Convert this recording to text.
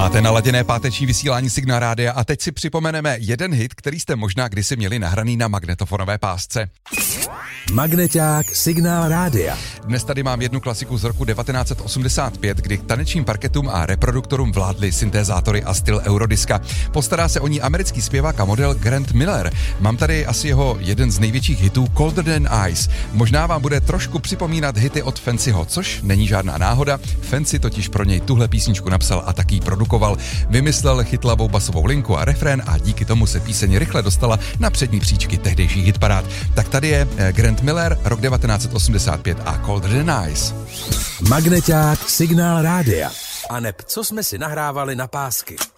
Máte naladěné páteční vysílání Signál Rádia a teď si připomeneme jeden hit, který jste možná kdysi měli nahraný na magnetofonové pásce. Magneťák Signál Rádia. Dnes tady mám jednu klasiku z roku 1985, kdy k tanečním parketům a reproduktorům vládly syntézátory a styl eurodiska. Postará se o ní americký zpěvák a model Grant Miller. Mám tady asi jeho jeden z největších hitů Colder Than Ice. Možná vám bude trošku připomínat hity od Fancyho, což není žádná náhoda. Fancy totiž pro něj tuhle písničku napsal a taky produkoval. Vymyslel chytlavou basovou linku a refrén a díky tomu se píseň rychle dostala na přední příčky tehdejších hitparád. Tak tady je Grant Miller, rok 1985 a Colder Than Ice. Magneťák Signál Rádia. A neb, co jsme si nahrávali na pásky.